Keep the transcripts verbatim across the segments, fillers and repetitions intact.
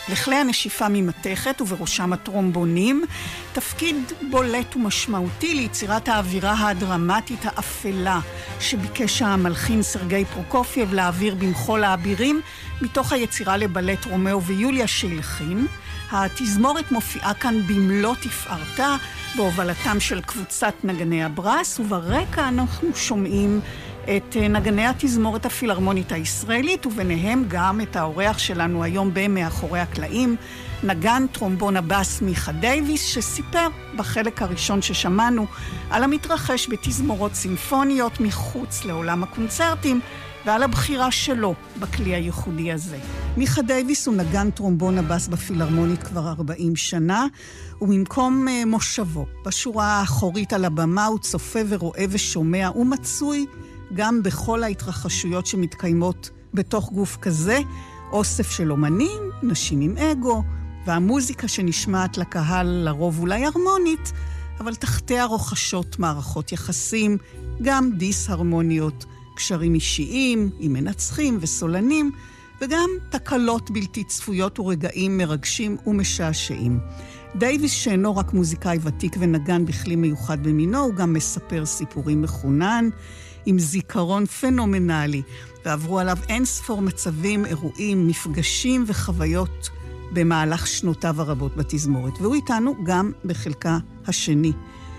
לכלי הנשיפה ממתכת ובראשם הטרומבונים, תפקיד בולט ומשמעותי ליצירת האווירה הדרמטית האפלה שביקש המלחין סרגי פרוקופייב להעביר במחול האבירים מתוך היצירה לבלט רומאו ויוליה שהלחין. התזמורת מופיעה כאן במלוא תפארתה בהובלתם של קבוצת נגני הברס, וברקע אנחנו שומעים את נגני התזמורת הפילהרמונית הישראלית, וביניהם גם את האורח שלנו היום במאחורי הקלעים, נגן טרומבון הבאס מיכה דייוויס, שסיפר בחלק הראשון ששמענו על המתרחש בתזמורות סימפוניות מחוץ לעולם הקונצרטים, ועל הבחירה שלו בכלי הייחודי הזה. מיכה דייוויס הוא נגן טרומבון הבאס בפילהרמונית כבר ארבעים שנה, ובמקום מושבו בשורה האחורית על הבמה הוא צופה ורואה ושומע ומצוי גם בכל ההתרחשויות שמתקיימות בתוך גוף כזה, אוסף של אומנים, נשים עם אגו, והמוזיקה שנשמעת לקהל לרוב אולי הרמונית, אבל תחתיה רוחשות מערכות יחסים, גם דיס-הרמוניות, קשרים אישיים, עם מנצחים וסולנים, וגם תקלות בלתי צפויות ורגעים מרגשים ומשעשעים. דייוויס שאינו רק מוזיקאי ותיק ונגן בכלי מיוחד במינו, הוא גם מספר סיפורים מחונן, עם זיכרון פנומנלי, ועברו עליו אין ספור מצבים, אירועים, מפגשים וחוויות במהלך שנותיו הרבות בתזמורת. והוא איתנו גם בחלקה השני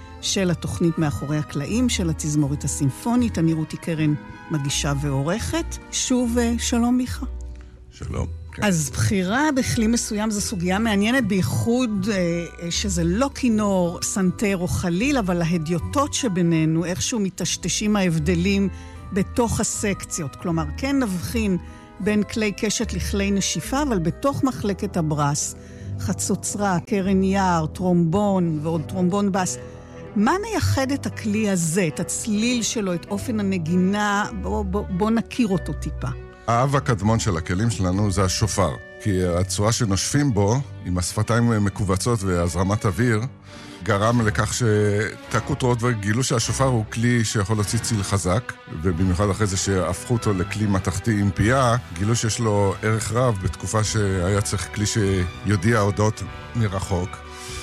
של התוכנית מאחורי הקלעים של התזמורת הסימפונית. אני רותי קרן, מגישה ועורכת. שוב שלום מיכה. שלום. כן. אז בחירה בכלי מסוים זו סוגיה מעניינת, בייחוד שזה לא כינור, סנטר או חליל, אבל ההדיוטות שבינינו, איכשהו מתשתשים ההבדלים בתוך הסקציות. כלומר, כן נבחין בין כלי קשת לכלי נשיפה, אבל בתוך מחלקת הברס, חצוצרה, קרן יער, טרומבון ועוד טרומבון בס. מה מייחד את הכלי הזה, את הצליל שלו, את אופן הנגינה? בוא, בוא, בוא נכיר אותו טיפה. האב הקדמון של הכלים שלנו זה השופר, כי הצורה שנושפים בו, עם השפתיים מקובצות והזרמת אוויר, גרם לכך שתקעו תרועות וגילו שהשופר הוא כלי שיכול להוציא ציל חזק, ובמיוחד אחרי זה שהפכו אותו לכלי מתכתי עם פייה, גילו שיש לו ערך רב בתקופה שהיה צריך כלי שיודיע הודעות מרחוק.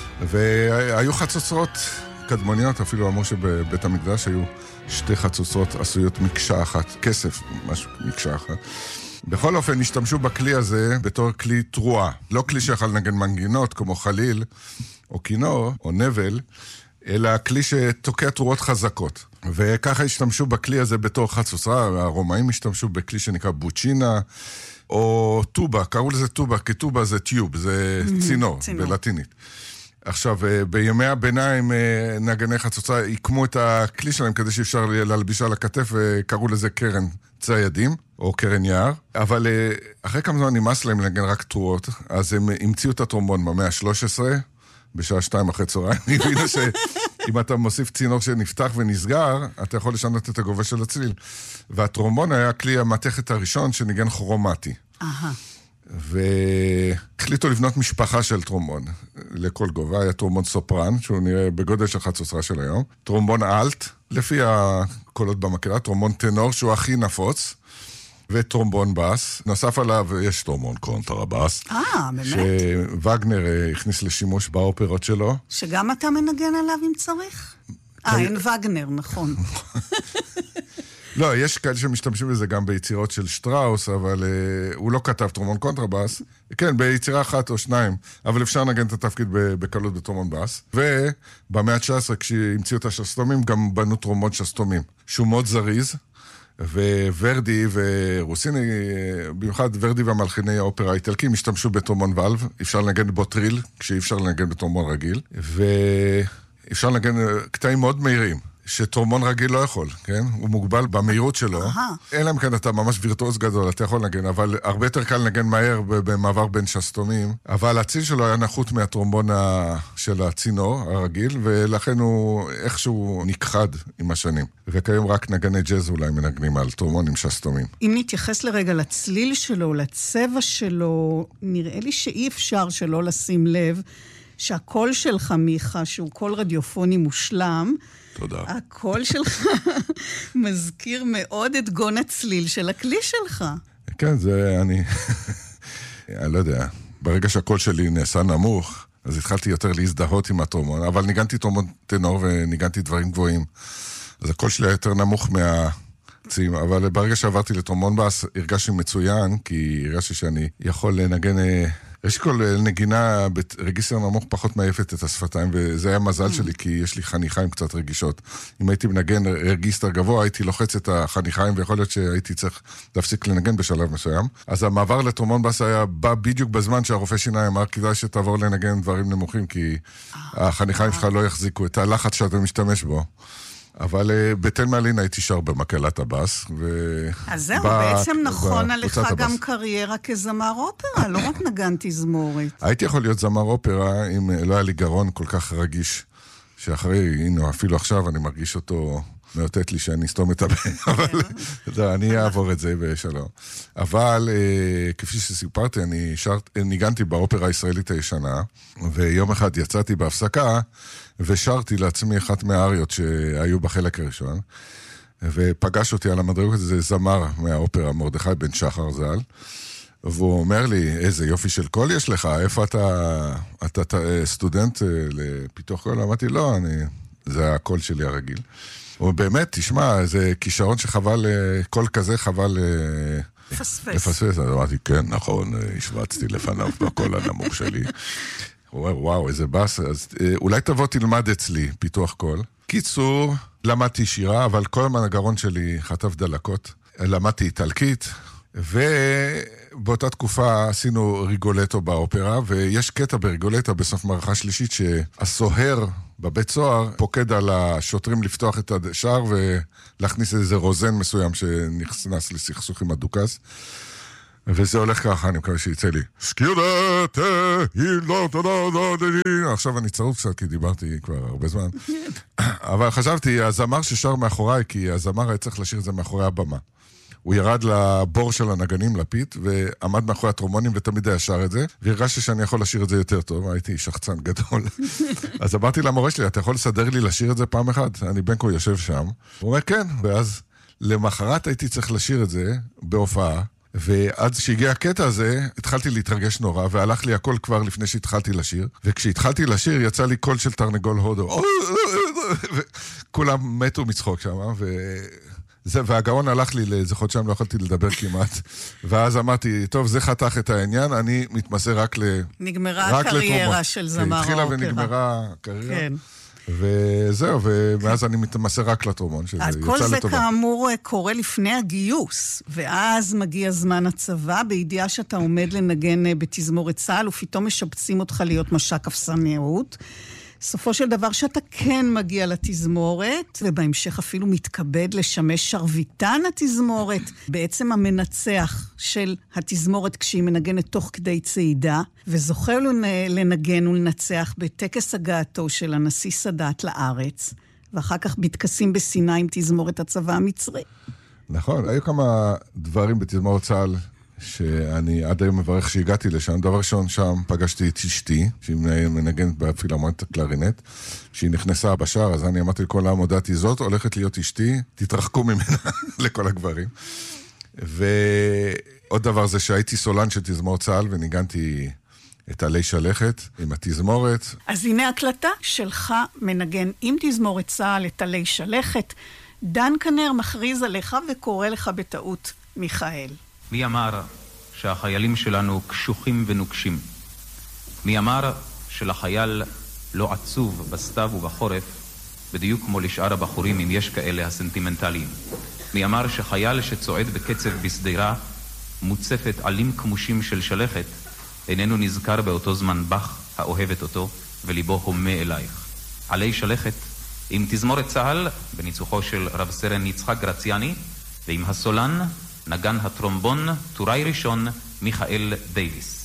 והיו חצוצרות קדמוניות, אפילו אמרו שבבית המקדש היו שתי חצוצרות עשויות מקשה אחת, כסף, משהו מקשה אחת. בכל אופן, השתמשו בכלי הזה בתור כלי תרועה. לא כלי שיכול לנגן מנגינות כמו חליל או כינור או נבל, אלא כלי שתוקע תרועות חזקות. וככה השתמשו בכלי הזה בתור חצוצרה. הרומאים השתמשו בכלי שנקרא בוצ'ינה או טובה. קראו לזה טובה, כי טובה זה טיוב, זה צינור, בלטינית. עכשיו, בימי הביניים נגני חצוצרה עיקמו את הכלי שלהם כדי שאפשר להלבישה על הכתף, וקראו לזה קרן ציידים, או קרן יער. אבל אחרי כמה זמן נמאס להם לנגן רק תרועות, אז הם המציאו את הטרומבון במאה ה-שלוש עשרה, בשעה שתיים אחרי צהריים. הבינו שאם אתה מוסיף צינור שנפתח ונסגר, אתה יכול לשנות את הגובה של הצליל. והטרומבון היה כלי המתכת הראשון שניגן כרומטי. אהה. והחליטו לבנות משפחה של טרומבון לכל גובה. היה טרומבון סופרן, שהוא נראה בגודל של חצוצרה של היום, טרומבון אלט, לפי הקולות במקהלה, טרומבון טנור, שהוא הכי נפוץ, וטרומבון בס. נוסף עליו יש טרומבון קונטרבס. אה, באמת? שווגנר הכניס לשימוש באופרות שלו. שגם אתה מנגן עליו אם צריך? אה, אין וגנר, נכון. לא, יש כאלה שמשתמשים בזה גם ביצירות של שטראוס, אבל uh, הוא לא כתב טרומבון קונטרבס. כן, ביצירה אחת או שניים, אבל אפשר לנגן את התפקיד בקלות בטרומבון בס. ובמאה ה-תשע עשרה, כשהמציאו את השסתומים, גם בנו טרומבון שסתומים, שהוא מאוד זריז, וורדי ורוסיני, במיוחד ורדי והמלחיני האופרה האיטלקים, השתמשו בטרומבון ולב. אפשר לנגן בו טריל, כשאי אפשר לנגן בטרומבון רגיל, ואפשר לנגן קטעים מאוד מהירים. שטרומבון רגיל לא יכול, כן? הוא מוגבל במהירות שלו. אלא אם כן אתה ממש וירטואוז גדול, אתה יכול לנגן, אבל הרבה יותר קל לנגן מהר במעבר בין שסתומים. אבל הציל שלו היה נחות מהטרומבון של הצינור הרגיל, ולכן הוא איכשהו נכחד עם השנים. וכיום רק נגני ג'אז אולי מנגנים על טרומבון עם שסתומים. אם נתייחס לרגע לצליל שלו, לצבע שלו, נראה לי שאי אפשר שלא לשים לב שהקול שלך, מיכה, שהוא קול רדיופוני מושלם, תודה. הקול שלך מזכיר מאוד את גון הצליל של הכלי שלך. כן, זה אני... אני לא יודע. ברגע שהקול שלי נעשה נמוך, אז התחלתי יותר להזדהות עם הטרומבון, אבל ניגנתי טרומבון טנור וניגנתי דברים גבוהים. אז הקול שלי היה יותר נמוך מהציים, אבל ברגע שעברתי לטרומבון בס, הרגשתי מצוין, כי הרגשתי שאני יכול לנגן... יש כל נגינה ברגיסטר נמוך פחות מעייפת את השפתיים, וזה היה מזל שלי, כי יש לי חניכיים קצת רגישות. אם הייתי מנגן רגיסטר גבוה, הייתי לוחץ את החניכיים, ויכול להיות שהייתי צריך להפסיק לנגן בשלב מסוים. אז המעבר לטרומבון בס היה בא בדיוק בזמן שהרופא שיניים אמר, כדאי שתעבור לנגן דברים נמוכים, כי החניכיים שלך לא יחזיקו את הלחץ שאתה משתמש בו. אבל בתל מעלין הייתי שר במקהלת הבאס. אז זהו, בעצם נכון עליך גם קריירה כזמר אופרה, לא רק נגן תזמורת. הייתי יכול להיות זמר אופרה אם לא היה לי גרון כל כך רגיש, שאחרי, הנה, אפילו עכשיו אני מרגיש אותו מאותת לי שאני אסתום את הפה, אבל אני אעבור את זה בשלום. אבל כפי שסיפרתי, אני ניגנתי באופרה הישראלית הישנה, ויום אחד יצאתי בהפסקה, ושרתי לעצמי אחת מהאריות שהיו בחלק הראשון, ופגש אותי על המדרגות, זה זמר מהאופרה, מרדכי בן שחר ז"ל, והוא אומר לי, איזה יופי של קול יש לך, איפה אתה, אתה, אתה סטודנט לפיתוח קול? אמרתי, לא, אני, זה הקול שלי הרגיל. הוא באמת, תשמע, זה כישרון שחבל, קול כזה חבל לפספס. לפספס. אז אמרתי, כן, נכון, השמצתי לפניו בקול הנמוך שלי. הוא אומר, וואו, איזה בס, אז אולי תבוא תלמד אצלי פיתוח קול. קיצור, למדתי שירה, אבל כל הזמן הגרון שלי חטף דלקות. למדתי איטלקית, ובאותה תקופה עשינו ריגולטו באופרה, ויש קטע בריגולטו בסוף מערכה שלישית, שהסוהר בבית סוהר פוקד על השוטרים לפתוח את השער, ולהכניס איזה רוזן מסוים שנכנס לסכסוך עם הדוקס. וזה הולך ככה, אני מקווה שיצא לי. סקירת, עכשיו אני צרוף קצת, כי דיברתי כבר הרבה זמן. אבל חשבתי, הזמר ששר מאחוריי, כי הזמר היה צריך לשיר את זה מאחורי הבמה. הוא ירד לבור של הנגנים, לפית, ועמד מאחורי הטרומונים, ותמיד היה שר את זה, והרגשתי שאני יכול לשיר את זה יותר טוב, הייתי שחצן גדול. אז אמרתי למורה שלי, אתה יכול לסדר לי לשיר את זה פעם אחת? אני בנקו יושב שם. הוא אומר, כן, ואז למחרת הייתי צריך לשיר את זה בהופעה, ועד שהגיע הקטע הזה, התחלתי להתרגש נורא, והלך לי הכל כבר לפני שהתחלתי לשיר, וכשהתחלתי לשיר, יצא לי קול של תרנגול הודו. וכולם מתו מצחוק שם, וזה, והגאון הלך לי לאיזה חודשיים, לא יכולתי לדבר כמעט, ואז אמרתי, טוב, זה חתך את העניין, אני מתמסה רק ל... נגמרה הקריירה של זמר האופרה. התחילה ונגמרה הקריירה. כן. וזהו, ומאז אני מתמסה רק לטרומון, שזה יצא לטובה. אז כל זה כאמור קורה לפני הגיוס, ואז מגיע זמן הצבא, בידיעה שאתה עומד לנגן בתזמורת צה"ל, ופתאום משבצים אותך להיות מש"ק אפסנאות. סופו של דבר שאתה כן מגיע לתזמורת, ובהמשך אפילו מתכבד לשמש שרביטן התזמורת, בעצם המנצח של התזמורת כשהיא מנגנת תוך כדי צעידה, וזוכה לנגן ולנצח בטקס הגעתו של הנשיא סאדאת לארץ, ואחר כך מתכסים בסיני עם תזמורת הצבא המצרי. נכון, היו כמה דברים בתזמורת צה"ל, שאני עד היום מברך שהגעתי לשם. דבר ראשון, שם פגשתי את אשתי, שהיא מנגנת בפילהרמונית הקלרינט, שהיא נכנסה בשער, אז אני אמרתי לכל העם, הודעתי, זאת הולכת להיות אשתי, תתרחקו ממנה לכל הגברים. ועוד דבר זה שהייתי סולן של תזמורת צה"ל, וניגנתי את עלי שלכת עם התזמורת. אז הנה הקלטה שלך מנגן עם תזמורת צה"ל את עלי שלכת. דן כנר מכריז עליך וקורא לך בטעות מיכאל. מי אמר שהחיילים שלנו קשוחים ונוקשים? מי אמר שלחייל לא עצוב בסתיו ובחורף, בדיוק כמו לשאר הבחורים אם יש כאלה הסנטימנטליים? מי אמר שחייל שצועד בקצב בסדירה, מוצפת עלים כמושים של שלכת, איננו נזכר באותו זמן בח האוהבת אותו וליבו הומה אלייך? עלי שלכת עם תזמורת צה"ל בניצוחו של רב סרן יצחק גרציאני, ועם הסולן נגן הטרומבון טוראי ראשון מיכאל דייוויס.